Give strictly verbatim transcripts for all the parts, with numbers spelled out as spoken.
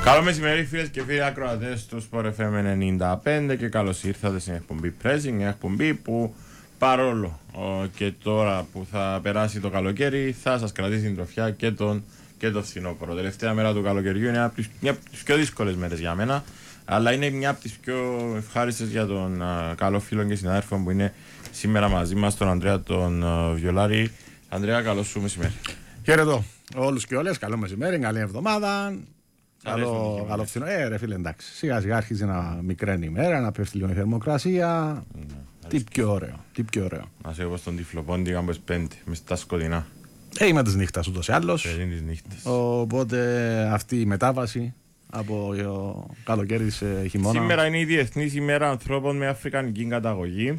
Καλό μεσημέρι φίλες και φίλοι ακροατές του Sport εφ εμ ενενήντα πέντε και καλώς ήρθατε στην εκπομπή Pressing, μια εκπομπή που παρόλο ο, και τώρα που θα περάσει το καλοκαίρι θα σας κρατήσει την τροφιά και τον και το φθινόπωρο. Τελευταία μέρα του καλοκαιριού είναι μια από τις πιο δύσκολες μέρες για μένα, αλλά είναι μια από τις πιο ευχάριστες για τον α, καλό φίλο και συνάδελφο που είναι σήμερα μαζί μας, τον Ανδρέα τον α, Βιολάρη. Ανδρέα, καλώς σου μεσημέρι. Χαίρετο όλους και όλες, καλό μεσημέρι, καλή εβδομάδα. Καλό, καλό φθηνό. Ε, ρε φίλε, εντάξει. Σιγά σιγά αρχίζει να μικραίνει η μέρα, να πέφτει λίγο η θερμοκρασία. Mm, τι πιο ωραίο, τι πιο ωραίο. Να σε εγώ στον Τυφλοπόντι, κάμπος πέντε, μες στα σκοτεινά. Ε, είμαι της νύχτας ούτως ή άλλως. Ε, είναι της νύχτας. Οπότε αυτή η μετάβαση από το καλοκαίρι σε χειμώνα. Σήμερα είναι η Διεθνής ημέρα ανθρώπων με αφρικανική καταγωγή.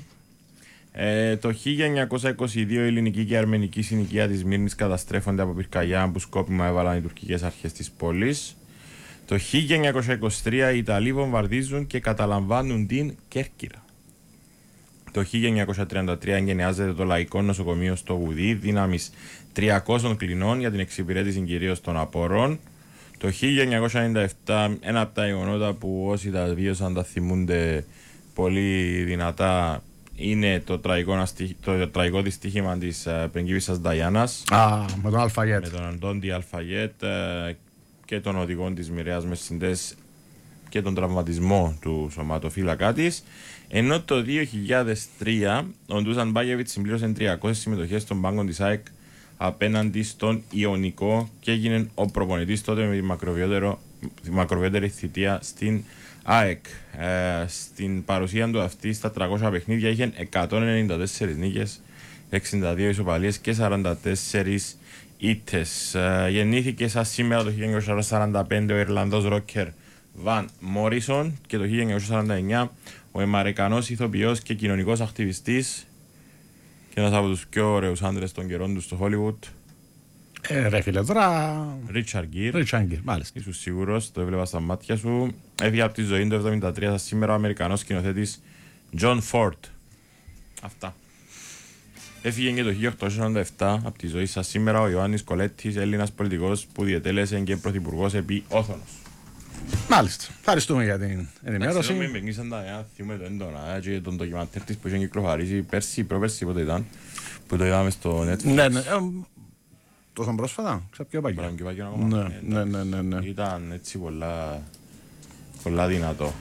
Ε, το χίλια εννιακόσια είκοσι δύο η ελληνική και η αρμενική συνοικία της Μύρνης καταστρέφονται από πυρκαγιά που σκόπιμα έβαλαν οι τουρκικές αρχές της πόλης. Το χίλια εννιακόσια είκοσι τρία οι Ιταλοί βομβαρδίζουν και καταλαμβάνουν την Κέρκυρα. Το χίλια εννιακόσια τριάντα τρία εγκαινιάζεται το Λαϊκό Νοσοκομείο στο Γουδί, δύναμης τριακόσιων κλινών για την εξυπηρέτηση κυρίως των απορών. Το χίλια εννιακόσια ενενήντα επτά, ένα από τα γεγονότα που όσοι τα βίωσαν τα θυμούνται πολύ δυνατά, είναι το τραγικό, το τραγικό δυστύχημα της uh, πριγκίπισσας Νταϊάνας. Α, με τον Αλφαγέτ. Με τον Αντώντη Αλφαγέτ uh, και τον οδηγό της Μοιραίας Μερσιντές και τον τραυματισμό του σωματοφύλακα της. Ενώ το δύο χιλιάδες τρία ο Ντούσαν Μπάγεβιτς συμπλήρωσε τριακόσιες συμμετοχές στον πάγκο της ΑΕΚ απέναντι στον Ιωνικό και έγινε ο προπονητής τότε με τη μακροβιότερη θητεία στην ΑΕΚ. Ε, στην παρουσία του αυτή στα τριακόσια παιχνίδια είχε εκατόν ενενήντα τέσσερις νίκες, εξήντα δύο ισοπαλίες και σαράντα τέσσερις ήττες. Ε, γεννήθηκε σαν σήμερα το χίλια εννιακόσια σαράντα πέντε ο Ιρλανδός ρόκερ Βαν Μόρισον και το χίλια εννιακόσια σαράντα εννιά ο Αμερικανός ηθοποιός και κοινωνικός ακτιβιστής και ένας από τους πιο ωραίους άντρες των καιρών του στο Hollywood. Ε, ρε φίλε, τώρα... Ρίτσαρντ Γκιρ. Ρίτσαρντ Γκιρ, μάλιστα. Ήσουν σίγουρος, το έβλεπα στα μάτια σου. Έφυγε από τη ζωή το εβδομήντα τρία σήμερα ο Αμερικανός σκηνοθέτης Τζον Φόρντ. Αυτά. Έφυγε και το χίλια οκτακόσια ογδόντα επτά από τη ζωή σας σήμερα ο Ιωάννης Κολέτης, Έλληνας πολιτικός που διετέλεσε και πρωθυπουργός επί Όθωνος. Μάλιστα. Ευχαριστούμε για την ενημέρωση. Με μεγνήσαν τα νέα, θυμούμε το έντονα και τον ντοκιμαντέρ της που είχε κυκλοφορήσει πέρσι, προπέρσι πότε ήταν, που το είδαμε στο Netflix. Ναι, ναι. Τόσο πρόσφατα, ξέρω πιο παγιά. Ναι, ναι, ναι, ναι, ναι. Ήταν έτσι πολλά, πολλά δυνατό.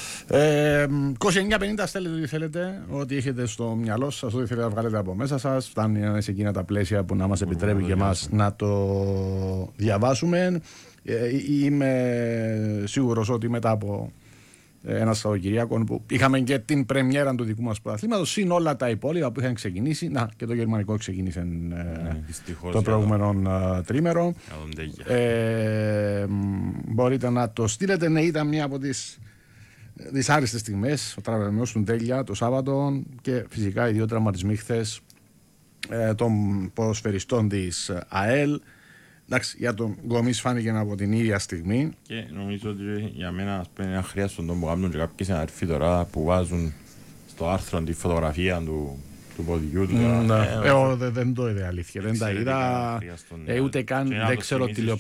Ε, είκοσι εννιά πενήντα στέλνετε ό,τι θέλετε, ό,τι έχετε στο μυαλό σας, ό,τι θέλετε να βγάλετε από μέσα σας. Φτάνει σε εκείνα τα πλαίσια που να μας επιτρέπει και εμάς να το διαβάσουμε. Ε, είμαι σίγουρος ότι μετά από ένα Σαββατοκυριακό που είχαμε και την πρεμιέρα του δικού μας πρωταθλήματος, συν όλα τα υπόλοιπα που είχαν ξεκινήσει. Να, και το γερμανικό ξεκίνησε ε, ναι, το προηγούμενο το... τρίμερο. Ε, μπορείτε να το στείλετε. Ναι, ήταν μια από τις δυσάρεστες στιγμές, ο τραυματισμός του Ντέλια το Σάββατο και φυσικά οι δύο τραυματισμοί χθες ε, των ποδοσφαιριστών της ΑΕΛ. Εντάξει, για τον Γκομής φάνηκε από την ίδια στιγμή. Και νομίζω ότι για μένα είναι αχρίαστο τον που κάνουν και κάποιοι συναδελφοί τώρα που βάζουν στο άρθρο τη φωτογραφία του, του ποδιού του. Ναι. Ε, Εγώ δεν, δεν το είδα αλήθεια, δεν τα είδα. Ε, ούτε καν δεν ξέρω